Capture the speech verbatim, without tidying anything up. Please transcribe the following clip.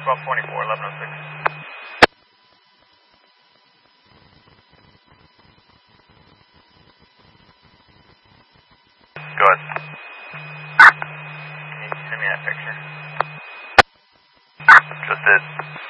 twelve twenty-four, eleven oh six. Go ahead. Can you send me that picture? Just did.